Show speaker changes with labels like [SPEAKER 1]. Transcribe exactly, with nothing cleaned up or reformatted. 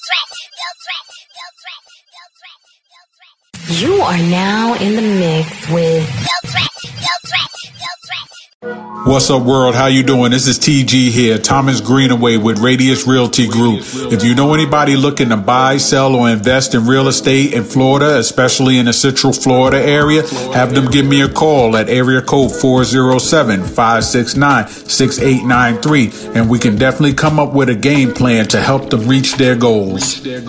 [SPEAKER 1] You are now in the mix with
[SPEAKER 2] What's up, world? How you doing? This is T G here, Thomas Greenaway with Radius Realty Group. If you know anybody looking to buy, sell, or invest in real estate in Florida, especially in the Central Florida area, have them give me a call at area code four oh seven, five six nine, six eight nine three, and we can definitely come up with a game plan to help them reach their goals.